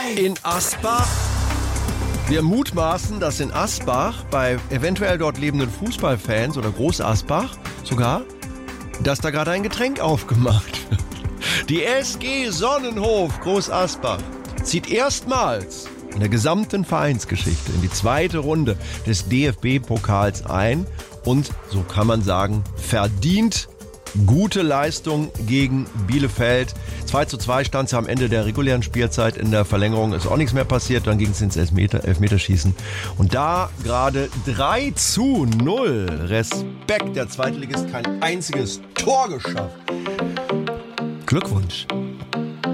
in Asbach. Wir mutmaßen, dass in Asbach bei eventuell dort lebenden Fußballfans oder Groß-Asbach sogar, dass da gerade ein Getränk aufgemacht wird. Die SG Sonnenhof Groß-Asbach zieht erstmals in der gesamten Vereinsgeschichte in die zweite Runde des DFB-Pokals ein und, so kann man sagen, verdient gute Leistung gegen Bielefeld. 2:2 stand es am Ende der regulären Spielzeit. In der Verlängerung ist auch nichts mehr passiert. Dann ging es ins Elfmeterschießen. Und da gerade 3:0. Respekt, der Zweitligist kein einziges Tor geschafft. Glückwunsch.